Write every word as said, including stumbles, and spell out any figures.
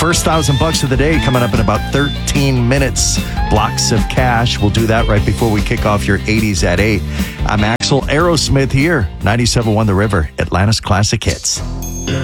First thousand bucks of the day coming up in about thirteen minutes. Blocks of cash. We'll do that right before we kick off your eighties at eight. I'm Axel Aerosmith here. ninety-seven point one The River, Atlanta's Classic Hits.